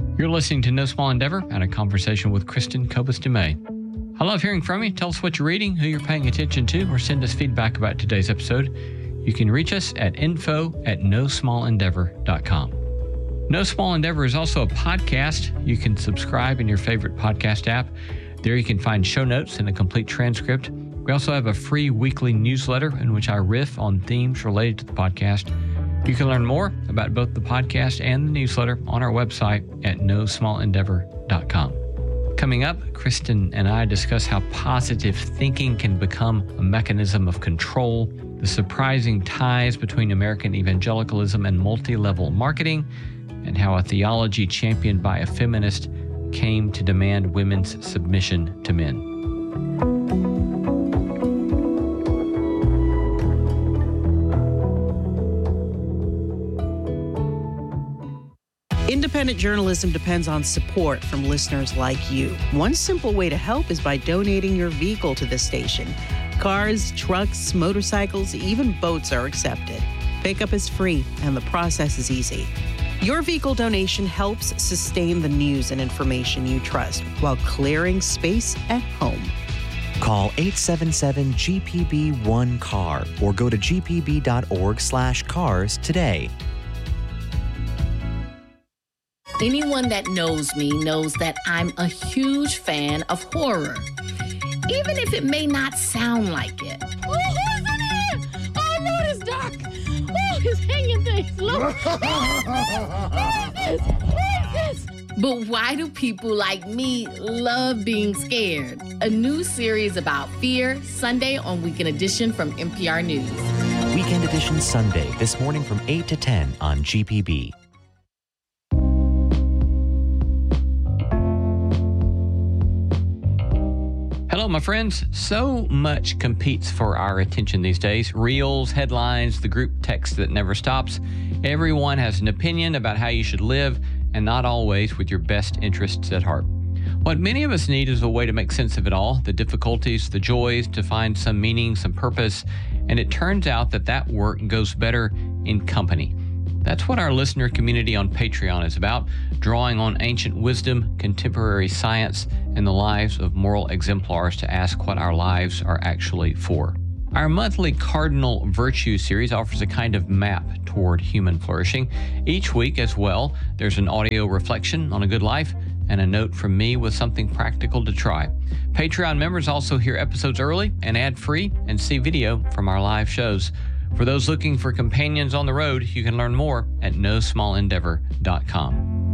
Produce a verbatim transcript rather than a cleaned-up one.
You're listening to No Small Endeavor and a conversation with Kristen Kobus-Dumais. I love hearing from you. Tell us what you're reading, who you're paying attention to, or send us feedback about today's episode. You can reach us at info at no small endeavor dot com. No Small Endeavor is also a podcast. You can subscribe in your favorite podcast app. There you can find show notes and a complete transcript. We also have a free weekly newsletter in which I riff on themes related to the podcast. You can learn more about both the podcast and the newsletter on our website at no small endeavor dot com. Coming up, Kristen and I discuss how positive thinking can become a mechanism of control, the surprising ties between American evangelicalism and multi-level marketing, and how a theology championed by a feminist came to demand women's submission to men. Independent journalism depends on support from listeners like you. One simple way to help is by donating your vehicle to this station. Cars, trucks, motorcycles, even boats are accepted. Pickup is free, and the process is easy. Your vehicle donation helps sustain the news and information you trust while clearing space at home. Call eight seven seven G P B one C A R or go to g p b dot org slash cars today. Anyone that knows me knows that I'm a huge fan of horror, even if it may not sound like it. Oh, who's in here? Oh, no, it's dark. Oh, it's hanging things. Look. What is this? What is this? But why do people like me love being scared? A new series about fear, Sunday on Weekend Edition from N P R News. Weekend Edition Sunday, this morning from eight to ten on G P B. Hello, my friends. So much competes for our attention these days. Reels, headlines, the group text that never stops. Everyone has an opinion about how you should live, and not always with your best interests at heart. What many of us need is a way to make sense of it all, the difficulties, the joys, to find some meaning, some purpose. And it turns out that that work goes better in company. That's what our listener community on Patreon is about, drawing on ancient wisdom, contemporary science, and the lives of moral exemplars to ask what our lives are actually for. Our monthly Cardinal Virtue series offers a kind of map toward human flourishing. Each week as well, there's an audio reflection on a good life and a note from me with something practical to try. Patreon members also hear episodes early and ad-free and see video from our live shows. For those looking for companions on the road, you can learn more at no small endeavor dot com.